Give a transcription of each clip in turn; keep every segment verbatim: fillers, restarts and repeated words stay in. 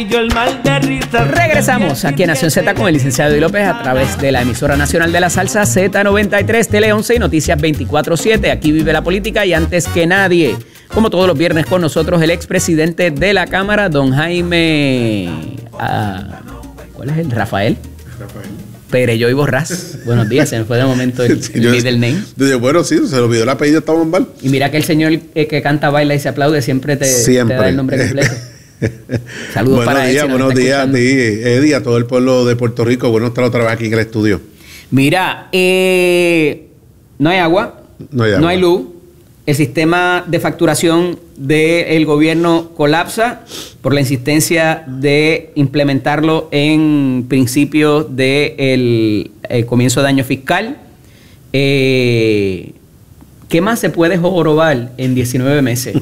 Regresamos aquí en Nación Z con el licenciado Eddie López a través de la emisora nacional de la salsa Z noventa y tres, Tele once y Noticias veinticuatro siete. Aquí vive la política y antes que nadie, como todos los viernes con nosotros, el expresidente de la Cámara, don Jaime... Ah, ¿cuál es el? ¿Rafael? Rafael. Perelloy Borrás. Buenos días, se me fue de momento el, el middle name. Yo, bueno, sí, se le olvidó el apellido, estaba mal. Y mira que el señor eh, que canta, baila y se aplaude siempre te, siempre. te da el nombre completo. Saludos buenos para días, él. Si buenos días a ti, Eddie, a todo el pueblo de Puerto Rico. Bueno estar otra vez aquí en el estudio. Mira, eh, no hay agua, no hay, agua. no hay luz. El sistema de facturación del gobierno colapsa por la insistencia de implementarlo en principios del de comienzo de año fiscal. Eh, ¿Qué más se puede jorobar en diecinueve meses?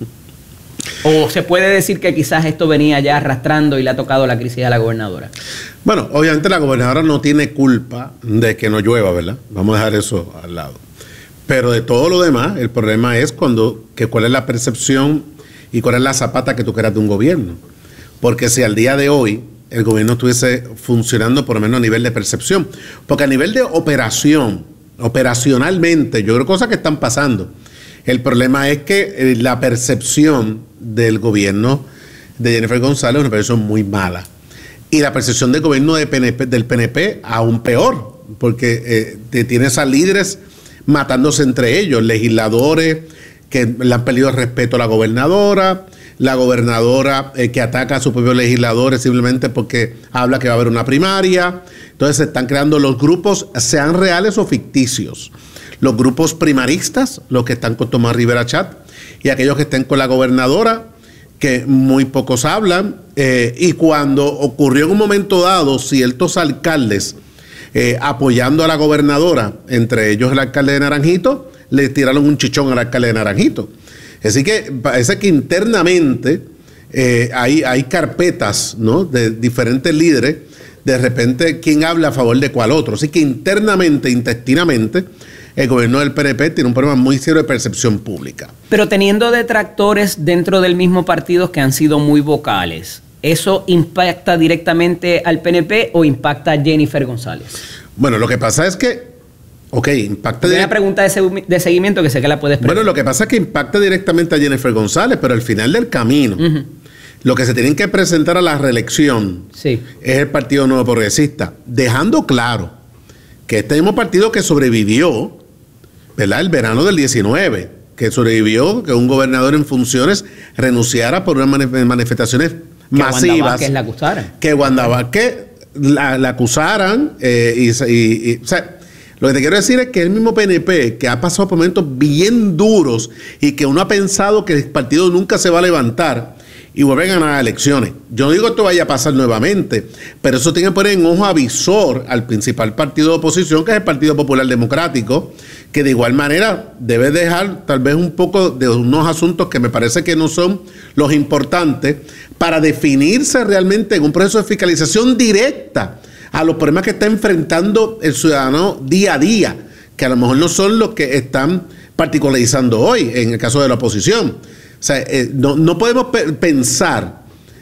¿O se puede decir que quizás esto venía ya arrastrando y le ha tocado la crisis a la gobernadora? Bueno, obviamente la gobernadora no tiene culpa de que no llueva, ¿verdad? Vamos a dejar eso al lado. Pero de todo lo demás, el problema es cuando que cuál es la percepción y cuál es la zapata que tú quieras de un gobierno. Porque si al día de hoy el gobierno estuviese funcionando por lo menos a nivel de percepción, porque a nivel de operación, operacionalmente, yo creo cosas que están pasando. El problema es que la percepción del gobierno de Jennifer González es una percepción muy mala. Y la percepción del gobierno de P N P, del P N P aún peor, porque eh, tienes a líderes matándose entre ellos, legisladores que le han perdido el respeto a la gobernadora, la gobernadora eh, que ataca a sus propios legisladores simplemente porque habla que va a haber una primaria. Entonces se están creando los grupos, sean reales o ficticios. Los grupos primaristas, los que están con Tomás Rivera Chat, y aquellos que estén con la gobernadora, que muy pocos hablan, eh, y cuando ocurrió en un momento dado ciertos alcaldes eh, apoyando a la gobernadora, entre ellos el alcalde de Naranjito, le tiraron un chichón al alcalde de Naranjito. Así que parece que internamente eh, hay, hay carpetas, ¿no?, de diferentes líderes, de repente quién habla a favor de cuál otro. Así que internamente, intestinamente, el gobierno del P N P tiene un problema muy serio de percepción pública. Pero teniendo detractores dentro del mismo partido que han sido muy vocales, ¿eso impacta directamente al P N P o impacta a Jennifer González? Bueno, lo que pasa es que, ok, impacta... Una pregunta de, se de seguimiento que sé que la puedes preguntar. Bueno, lo que pasa es que impacta directamente a Jennifer González, pero al final del camino, uh-huh. lo que se tienen que presentar a la reelección sí. es el Partido Nuevo Progresista, dejando claro que este mismo partido que sobrevivió, ¿verdad?, el verano del diecinueve, que sobrevivió que un gobernador en funciones renunciara por unas manif manifestaciones que masivas. Wanda Vázquez la acusaran. Que Wanda Vázquez la, la acusaran. Eh, y, y, y, o sea, lo que te quiero decir es que el mismo P N P, que ha pasado por momentos bien duros y que uno ha pensado que el partido nunca se va a levantar y vuelve a ganar elecciones. Yo no digo que esto vaya a pasar nuevamente, pero eso tiene que poner en ojo avisor al principal partido de oposición, que es el Partido Popular Democrático, que de igual manera debe dejar tal vez un poco de unos asuntos que me parece que no son los importantes para definirse realmente en un proceso de fiscalización directa a los problemas que está enfrentando el ciudadano día a día, que a lo mejor no son los que están particularizando hoy en el caso de la oposición. O sea, eh, no, no podemos pe pensar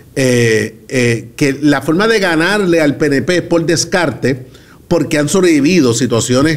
eh, eh, que la forma de ganarle al P N P es por descarte, porque han sobrevivido situaciones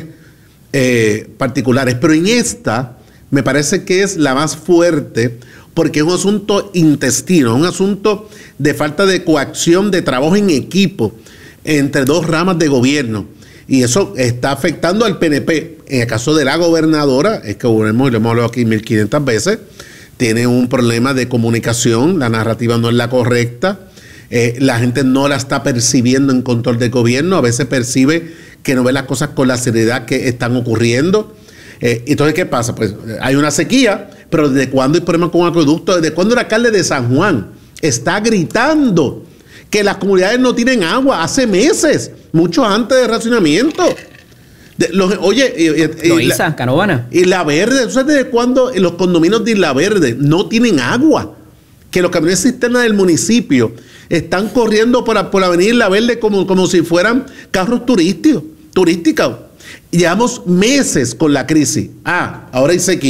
eh, particulares. Pero en esta me parece que es la más fuerte, porque es un asunto intestino, un asunto de falta de coacción, de trabajo en equipo entre dos ramas de gobierno. Y eso está afectando al P N P. En el caso de la gobernadora, es que hemos, lo hemos hablado aquí mil quinientas veces, tiene un problema de comunicación, la narrativa no es la correcta, eh, la gente no la está percibiendo en control del gobierno, a veces percibe que no ve las cosas con la seriedad que están ocurriendo. Eh, entonces, ¿qué pasa? Pues hay una sequía, pero ¿desde cuándo hay problemas con un acueducto? ¿Desde cuándo el alcalde de San Juan está gritando que las comunidades no tienen agua? Hace meses, mucho antes del racionamiento. De, los, oye, y, y, Loíza, Canóvana. Y La Verde, ¿sabes desde cuándo los condominios de Isla Verde no tienen agua? Que los camiones cisterna del municipio están corriendo por, por la avenida Isla Verde como, como si fueran carros turísticos, turísticos. Llevamos meses con la crisis. Ah, ahora hay sequía.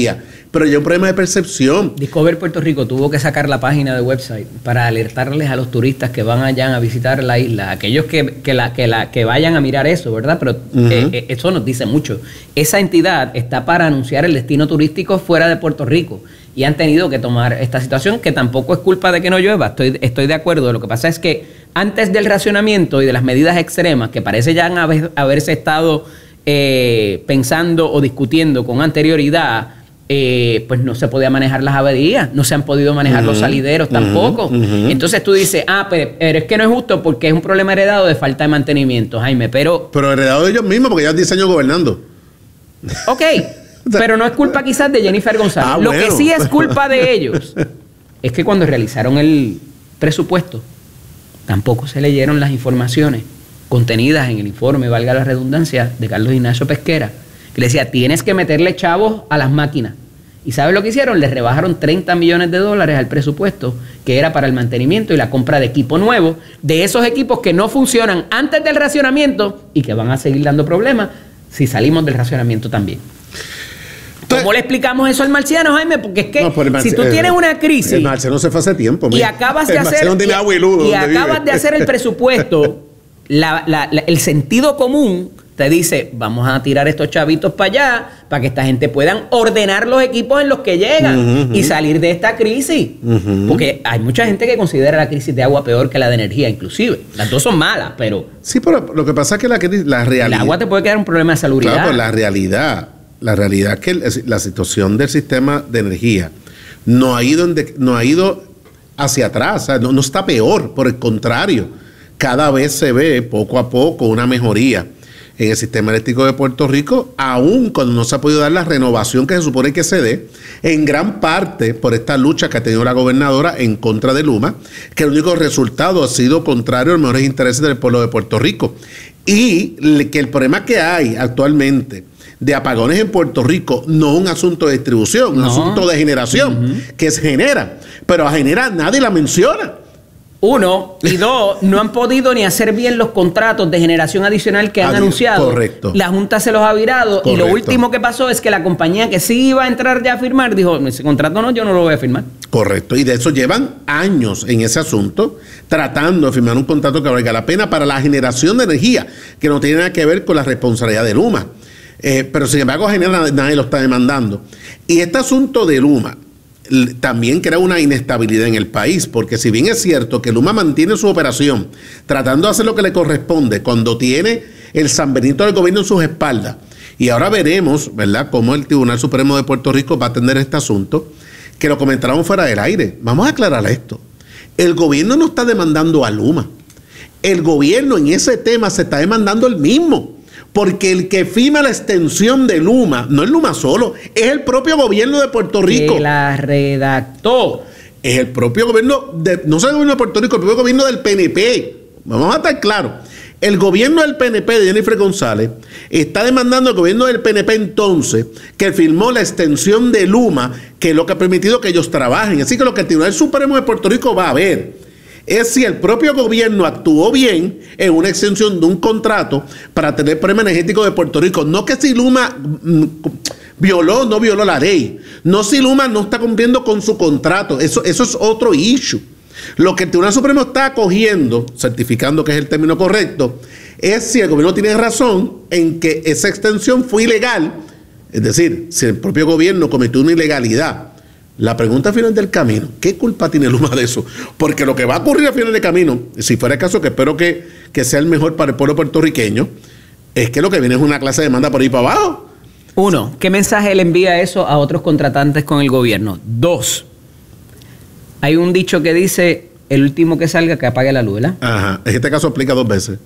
pero ya es un problema de percepción. Discover Puerto Rico tuvo que sacar la página de website para alertarles a los turistas que van allá a visitar la isla, aquellos que, que, la, que, la, que vayan a mirar eso, ¿verdad? Pero uh-huh. eh, eso nos dice mucho. Esa entidad está para anunciar el destino turístico fuera de Puerto Rico y han tenido que tomar esta situación, que tampoco es culpa de que no llueva, estoy, estoy de acuerdo. Lo que pasa es que antes del racionamiento y de las medidas extremas que parece ya haber, haberse estado eh, pensando o discutiendo con anterioridad, Eh, pues no se podía manejar las averías, no se han podido manejar uh-huh, los salideros tampoco. Uh-huh, uh-huh. Entonces tú dices, ah, pero, pero es que no es justo porque es un problema heredado de falta de mantenimiento, Jaime, pero... Pero heredado de ellos mismos porque ya diez años gobernando. Ok, pero no es culpa quizás de Jennifer González. Ah, Lo bueno. que sí es culpa de ellos es que cuando realizaron el presupuesto tampoco se leyeron las informaciones contenidas en el informe, valga la redundancia, de Carlos Ignacio Pesquera, que le decía, tienes que meterle chavos a las máquinas. ¿Y sabes lo que hicieron? Les rebajaron treinta millones de dólares al presupuesto, que era para el mantenimiento y la compra de equipo nuevo, de esos equipos que no funcionan antes del racionamiento y que van a seguir dando problemas si salimos del racionamiento también. ¿Cómo Entonces, le explicamos eso al marciano, Jaime? Porque es que no, el marci- si tú tienes una crisis... El marciano se fue hace tiempo. Y mira. acabas de el hacer... Tiene agua y luz, y acabas de hacer el presupuesto, la, la, la, el sentido común... te dice, vamos a tirar estos chavitos para allá para que esta gente puedan ordenar los equipos en los que llegan uh-huh, y salir de esta crisis. Uh-huh. Porque hay mucha gente que considera la crisis de agua peor que la de energía, inclusive. Las dos son malas, pero... Sí, pero lo que pasa es que la, la realidad... El agua te puede quedar un problema de salubridad. Claro, pues la realidad, la realidad es que la situación del sistema de energía no ha ido, en, no ha ido hacia atrás, o sea, no, no está peor, por el contrario. Cada vez se ve poco a poco una mejoría en el sistema eléctrico de Puerto Rico, aún cuando no se ha podido dar la renovación que se supone que se dé, en gran parte por esta lucha que ha tenido la gobernadora en contra de Luma, que el único resultado ha sido contrario a los mejores intereses del pueblo de Puerto Rico. Y que el problema que hay actualmente de apagones en Puerto Rico no es un asunto de distribución, no. un asunto de generación, uh-huh. que se genera, pero a generar nadie la menciona. Uno, y dos, no han podido ni hacer bien los contratos de generación adicional que han Adi- anunciado. Correcto. La Junta se los ha virado. Correcto. Y lo último que pasó es que la compañía que sí iba a entrar ya a firmar dijo, ese contrato no, yo no lo voy a firmar. Correcto. Y de eso llevan años en ese asunto, tratando de firmar un contrato que valga la pena para la generación de energía, que no tiene nada que ver con la responsabilidad de Luma. Eh, pero sin embargo, genera, nadie lo está demandando. Y este asunto de Luma también crea una inestabilidad en el país, porque si bien es cierto que Luma mantiene su operación tratando de hacer lo que le corresponde cuando tiene el San Benito del gobierno en sus espaldas, y ahora veremos, ¿verdad?, cómo el Tribunal Supremo de Puerto Rico va a atender este asunto, que lo comentábamos fuera del aire. Vamos a aclarar esto. El gobierno no está demandando a Luma. El gobierno en ese tema se está demandando el mismo. Porque el que firma la extensión de Luma, no es Luma solo, es el propio gobierno de Puerto Rico. Que la redactó. Es el propio gobierno, de, no solo el gobierno de Puerto Rico, el propio gobierno del P N P. Vamos a estar claros. El gobierno del P N P de Jennifer González está demandando al gobierno del P N P entonces que firmó la extensión de Luma, que es lo que ha permitido que ellos trabajen. Así que lo que el Tribunal Supremo de Puerto Rico va a ver es si el propio gobierno actuó bien en una extensión de un contrato para tener el problema energético de Puerto Rico. No que si Luma mm, violó o no violó la ley. No si Luma no está cumpliendo con su contrato. Eso, eso es otro issue. Lo que el Tribunal Supremo está acogiendo, certificando que es el término correcto, es si el gobierno tiene razón en que esa extensión fue ilegal. Es decir, si el propio gobierno cometió una ilegalidad. La pregunta al final del camino, ¿qué culpa tiene Luma de eso? Porque lo que va a ocurrir al final del camino, si fuera el caso, que espero que, que sea el mejor para el pueblo puertorriqueño, es que lo que viene es una clase de demanda por ahí para abajo. Uno, ¿qué mensaje le envía eso a otros contratantes con el gobierno? Dos, hay un dicho que dice, el último que salga que apague la luz, ¿verdad? Ajá, en este caso aplica dos veces.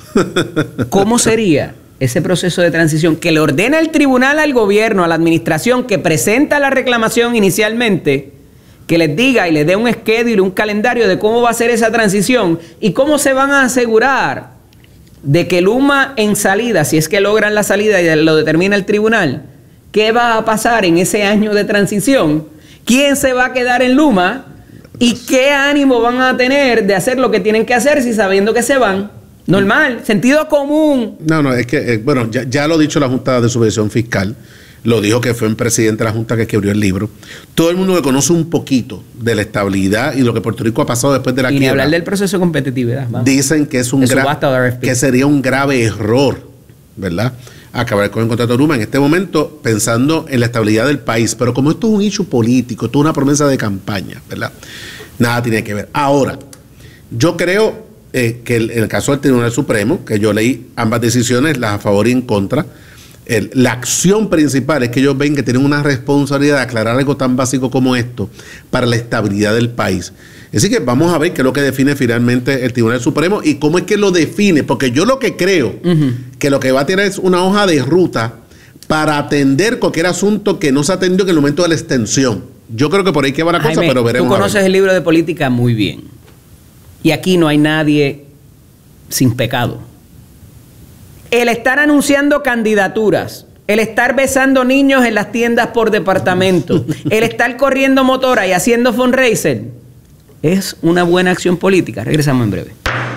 ¿Cómo sería ese proceso de transición que le ordena el tribunal al gobierno, a la administración que presenta la reclamación inicialmente, que les diga y les dé un schedule, un calendario de cómo va a ser esa transición y cómo se van a asegurar de que Luma en salida, si es que logran la salida y lo determina el tribunal, qué va a pasar en ese año de transición, quién se va a quedar en Luma y qué ánimo van a tener de hacer lo que tienen que hacer si sabiendo que se van? Normal, sentido común. No, no, es que, eh, bueno, ya, ya lo ha dicho la Junta de Supervisión Fiscal. lo dijo que fue un presidente de la Junta que escribió el libro. Todo el mundo que conoce un poquito de la estabilidad y lo que Puerto Rico ha pasado después de la y quiebra. Y hablar del proceso de competitividad. Vamos. Dicen que es un grave, que sería un grave error, ¿verdad? Acabar con el contrato de Luma en este momento pensando en la estabilidad del país. Pero como esto es un issue político, esto es una promesa de campaña, ¿verdad? Nada tiene que ver. Ahora, yo creo eh, que el, en el caso del Tribunal Supremo, que yo leí ambas decisiones, las a favor y en contra, El, la acción principal es que ellos ven que tienen una responsabilidad de aclarar algo tan básico como esto para la estabilidad del país. Así que vamos a ver qué es lo que define finalmente el Tribunal Supremo y cómo es que lo define, porque yo lo que creo uh-huh. que lo que va a tener es una hoja de ruta para atender cualquier asunto que no se atendió en el momento de la extensión. Yo creo que por ahí que va la Jaime, cosa, pero veremos. Tú conoces el libro de política muy bien. Y aquí no hay nadie sin pecado. El estar anunciando candidaturas, el estar besando niños en las tiendas por departamento, el estar corriendo motora y haciendo fundraiser, es una buena acción política. Regresamos en breve.